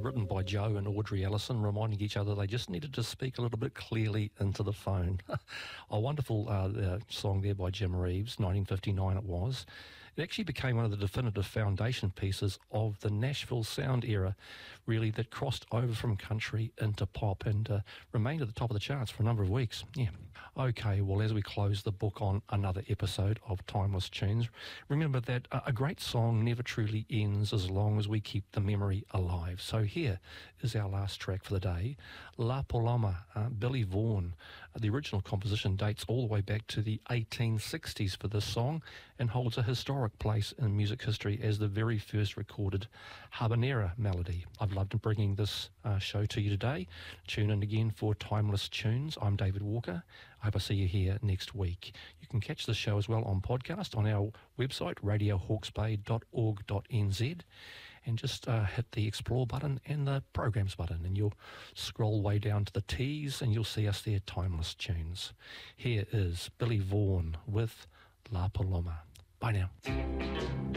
written by Joe and Audrey Ellison, reminding each other they just needed to speak a little bit clearly into the phone. A wonderful song there by Jim Reeves, 1959 it was. It actually became one of the definitive foundation pieces of the Nashville sound era, really, that crossed over from country into pop and remained at the top of the charts for a number of weeks. Yeah. Okay, well, as we close the book on another episode of Timeless Tunes, remember that a great song never truly ends as long as we keep the memory alive. So here is our last track for the day, La Paloma, Billy Vaughan. The original composition dates all the way back to the 1860s for this song and holds a historic place in music history as the very first recorded habanera melody. I've loved bringing this show to you today. Tune in again for Timeless Tunes. I'm David Walker. I hope I see you here next week. You can catch the show as well on podcast on our website, radiohawke's bay.org.nz, and just hit the explore button and the programs button, and you'll scroll way down to the T's and you'll see us there, Timeless Tunes. Here is Billy Vaughan with La Paloma. Bye now.